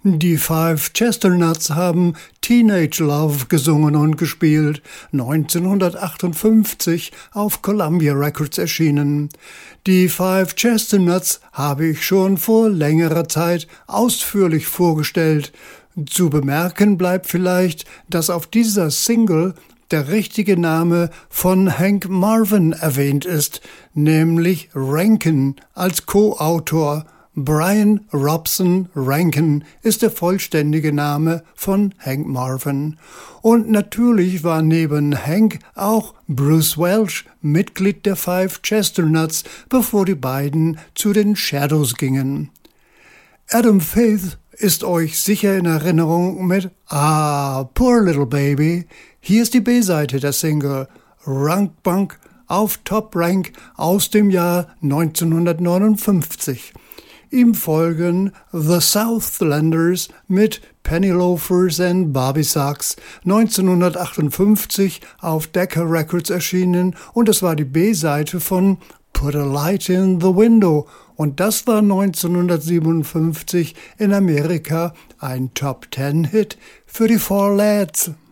Die Five Chesternuts haben Teenage Love gesungen und gespielt, 1958 auf Columbia Records erschienen. Die Five Chesternuts habe ich schon vor längerer Zeit ausführlich vorgestellt. Zu bemerken bleibt vielleicht, dass auf dieser Single der richtige Name von Hank Marvin erwähnt ist, nämlich Rankin als Co-Autor. Brian Robson Rankin ist der vollständige Name von Hank Marvin. Und natürlich war neben Hank auch Bruce Welch Mitglied der Five Chesternuts, bevor die beiden zu den Shadows gingen. Adam Faith ist euch sicher in Erinnerung mit Poor Little Baby. Hier ist die B-Seite der Single Rank Bunk auf Top Rank aus dem Jahr 1959. Ihm folgen The Southlanders mit Penny Loafers and Bobby Sacks, 1958 auf Decca Records erschienen, und es war die B-Seite von Put a Light in the Window, und das war 1957 in Amerika ein Top-10-Hit für die Four Lads.